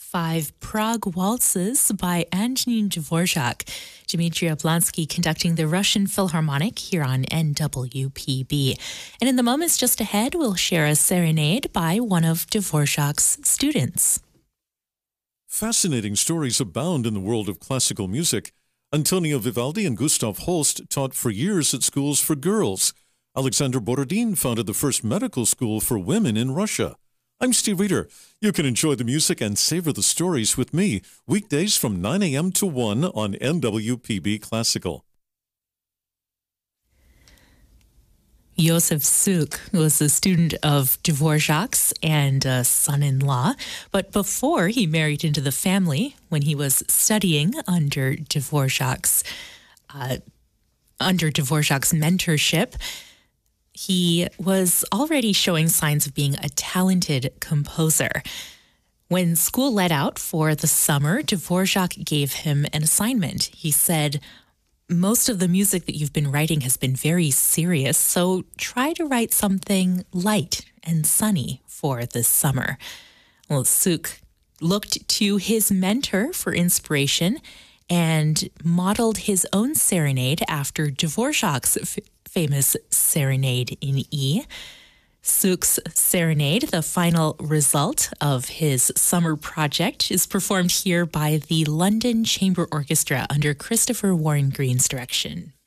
Five Prague Waltzes by Antonin Dvorak. Dmitry Oblonsky conducting the Russian Philharmonic here on NWPB. And in the moments just ahead, we'll share a serenade by one of Dvorak's students. Fascinating stories abound in the world of classical music. Antonio Vivaldi and Gustav Holst taught for years at schools for girls. Alexander Borodin founded the first medical school for women in Russia. I'm Steve Reeder. You can enjoy the music and savor the stories with me weekdays from 9 a.m. to 1 on NWPB Classical. Josef Suk was a student of Dvorak's and a son-in-law, but before he married into the family, when he was studying under Dvorak's mentorship, he was already showing signs of being a talented composer. When school let out for the summer, Dvorak gave him an assignment. He said, "Most of the music that you've been writing has been very serious, so try to write something light and sunny for this summer." Well, Suk looked to his mentor for inspiration and modeled his own serenade after Dvorak's famous Serenade in E. Suk's Serenade, the final result of his summer project, is performed here by the London Chamber Orchestra under Christopher Warren Green's direction.